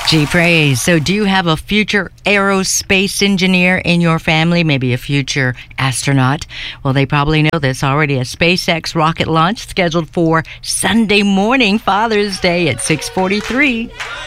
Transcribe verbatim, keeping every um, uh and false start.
Gee, praise. So do you have a future aerospace engineer in your family, maybe a future astronaut? Well, they probably know this already. A SpaceX rocket launch scheduled for Sunday morning, Father's Day at six forty-three.